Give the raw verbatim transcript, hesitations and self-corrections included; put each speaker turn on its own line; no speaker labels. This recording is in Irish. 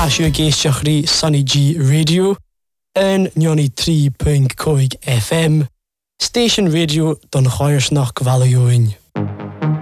Táisiú géisteach rí Sunny G Radio an ninety three point five F M, Station Radio don Cháirsnach Bhaile Uainn.